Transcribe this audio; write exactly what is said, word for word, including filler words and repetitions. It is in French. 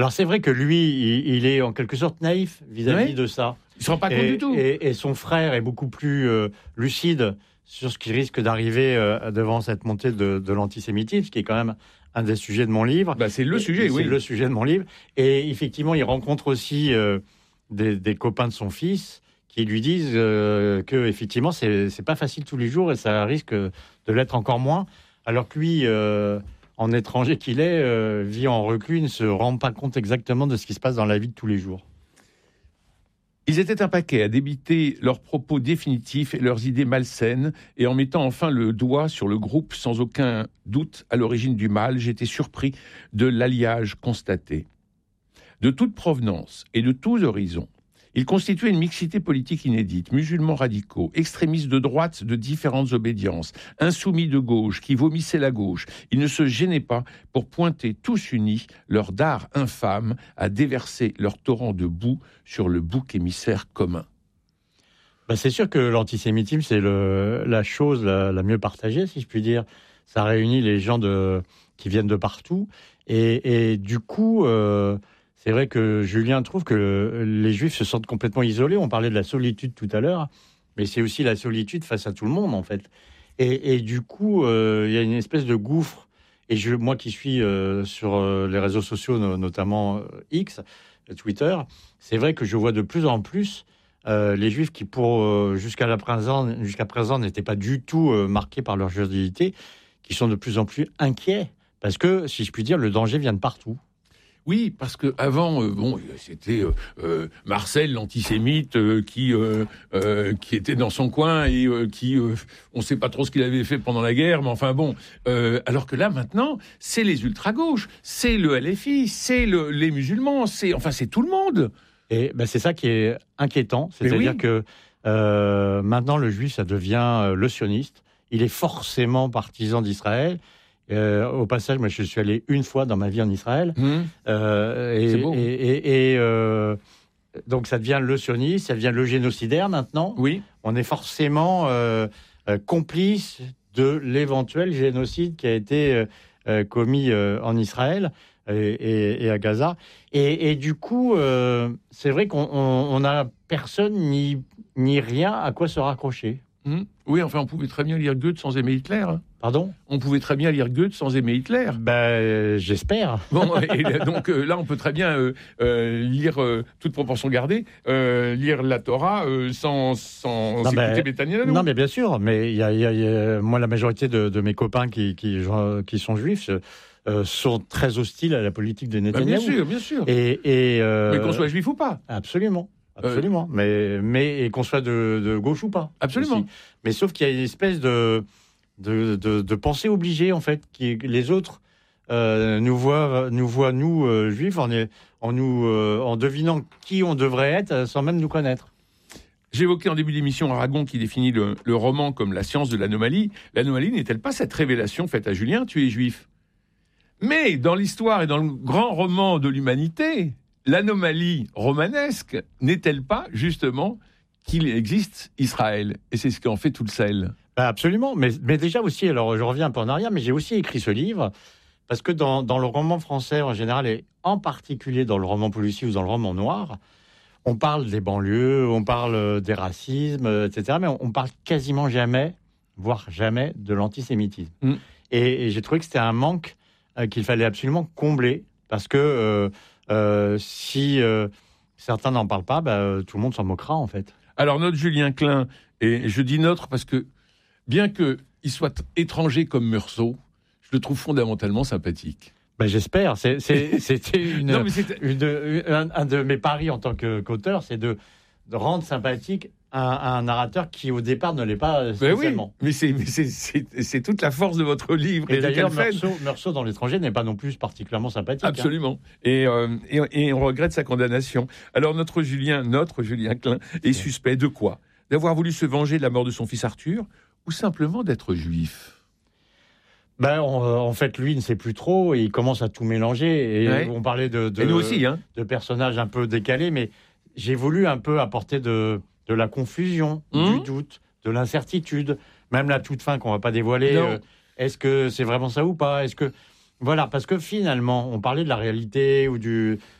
Alors c'est vrai que lui, il, il est en quelque sorte naïf vis-à-vis Oui. de ça. Il ne se rend pas compte Et, du tout. et, et son frère est beaucoup plus euh, lucide sur ce qui risque d'arriver euh, devant cette montée de, de l'antisémitisme, ce qui est quand même un des sujets de mon livre. Bah, c'est le Et, sujet, et oui. C'est le sujet de mon livre. Et effectivement, il rencontre aussi euh, des, des copains de son fils qui lui disent euh, que effectivement, c'est, c'est pas facile tous les jours et ça risque de l'être encore moins. Alors que lui... Euh, en étranger qu'il est, euh, vit en reclus, il ne se rend pas compte exactement de ce qui se passe dans la vie de tous les jours. Ils étaient un paquet à débiter leurs propos définitifs et leurs idées malsaines, et en mettant enfin le doigt sur le groupe sans aucun doute à l'origine du mal, j'étais surpris de l'alliage constaté. De toute provenance et de tous horizons, ils constituaient une mixité politique inédite, musulmans radicaux, extrémistes de droite de différentes obédiences, insoumis de gauche qui vomissaient la gauche. Ils ne se gênaient pas pour pointer tous unis leur dard infâme à déverser leur torrent de boue sur le bouc émissaire commun. Ben c'est sûr que l'antisémitisme, c'est le, la chose la, la mieux partagée, si je puis dire. Ça réunit les gens de, qui viennent de partout. Et, et du coup... Euh, C'est vrai que Julien trouve que les Juifs se sentent complètement isolés. On parlait de la solitude tout à l'heure, mais c'est aussi la solitude face à tout le monde, en fait. Et, et du coup, euh, il y a une espèce de gouffre. Et je, moi qui suis euh, sur euh, les réseaux sociaux, no- notamment euh, X, Twitter, c'est vrai que je vois de plus en plus euh, les Juifs qui, pour euh, jusqu'à, la présent, jusqu'à présent, n'étaient pas du tout euh, marqués par leur judaïté, qui sont de plus en plus inquiets. Parce que, si je puis dire, le danger vient de partout. Oui, parce qu'avant, euh, bon, c'était euh, euh, Marcel, l'antisémite, euh, qui, euh, euh, qui était dans son coin et euh, qui, euh, on ne sait pas trop ce qu'il avait fait pendant la guerre, mais enfin bon. Euh, alors que là, maintenant, c'est les ultra-gauches, c'est le L F I, c'est le, les musulmans, c'est, enfin, c'est tout le monde. Et ben, c'est ça qui est inquiétant. C'est-à-dire oui. que euh, maintenant, le juif, ça devient euh, le sioniste. Il est forcément partisan d'Israël. Euh, au passage, moi, je suis allé une fois dans ma vie en Israël. Mmh. Euh, et, C'est beau. Et, et, et euh, donc, ça devient le sioniste, ça devient le génocidaire maintenant. Oui. On est forcément euh, euh, complice de l'éventuel génocide qui a été euh, euh, commis euh, en Israël et, et, et à Gaza. Et, et du coup, euh, c'est vrai qu'on n'a personne ni, ni rien à quoi se raccrocher. Mmh. Oui, enfin, on pouvait très bien lire Goethe sans aimer Hitler. Hein. Pardon ? On pouvait très bien lire Goethe sans aimer Hitler. Ben, euh, j'espère. Bon, et donc euh, là, on peut très bien euh, euh, lire, euh, toute proportion gardée, euh, lire la Torah euh, sans, sans Non, écouter mais- Netanyahou. Non, mais bien sûr. Mais il y a, il y a- il y a- moi, la majorité de, de mes copains qui, qui, qui sont juifs euh, sont très hostiles à la politique de Bah, Netanyahou. bien sûr, bien sûr. Et, et, euh, Mais qu'on soit juif ou pas. Absolument. Absolument. Euh... Mais, mais, et qu'on soit de, de gauche ou pas. Absolument. Aussi. Mais sauf qu'il y a une espèce de, de, de, de pensée obligée, en fait, qui les autres euh, nous voient, nous, voient, nous euh, juifs, en, en, nous, euh, en devinant qui on devrait être sans même nous connaître. J'évoquais en début d'émission Aragon qui définit le, le roman comme la science de l'anomalie. L'anomalie n'est-elle pas cette révélation faite à Julien, tu es juif ? Mais dans l'histoire et dans le grand roman de l'humanité, l'anomalie romanesque n'est-elle pas justement qu'il existe Israël ? Et c'est ce qui en fait tout le sel. Ben absolument, mais, mais déjà aussi, alors je reviens un peu en arrière, mais j'ai aussi écrit ce livre, parce que dans, dans le roman français en général, et en particulier dans le roman policier ou dans le roman noir, on parle des banlieues, on parle des racismes, et cetera, mais on, on parle quasiment jamais, voire jamais, de l'antisémitisme. Mm. Et, et j'ai trouvé que c'était un manque euh, qu'il fallait absolument combler, parce que euh, euh, si euh, certains n'en parlent pas, bah, tout le monde s'en moquera, en fait. Alors, notre Julien Klein, et je dis notre parce que, bien qu'il soit étranger comme Meursault, je le trouve fondamentalement sympathique. Ben j'espère. C'est, c'est, c'était, une, non, mais c'était... Une, un, un de mes paris en tant que, qu'auteur, c'est de, de rendre sympathique un, un narrateur qui, au départ, ne l'est pas spécialement. Ben oui, mais, c'est, mais c'est, c'est, c'est toute la force de votre livre. Et d'ailleurs, Meursault, Meursault dans l'étranger n'est pas non plus particulièrement sympathique. Absolument. Hein. Et, euh, et, et on regrette sa condamnation. Alors, notre Julien, notre Julien Klein, est suspect de quoi ? D'avoir voulu se venger de la mort de son fils Arthur, ou simplement d'être juif ? Ben, on, en fait, lui, il ne sait plus trop et il commence à tout mélanger. Et ouais. On parlait de, de, et nous aussi, hein. de personnages un peu décalés, mais j'ai voulu un peu apporter de, de la confusion, mmh. du doute, de l'incertitude. Même la toute fin qu'on ne va pas dévoiler. Euh, est-ce que c'est vraiment ça ou pas ? Est-ce que Voilà, parce que finalement, on parlait de la réalité ou du,